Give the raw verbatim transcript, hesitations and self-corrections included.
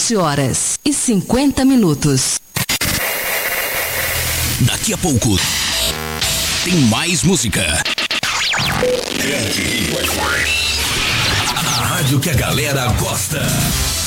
sete horas e cinquenta minutos. Daqui a pouco tem mais música. A rádio que a galera gosta.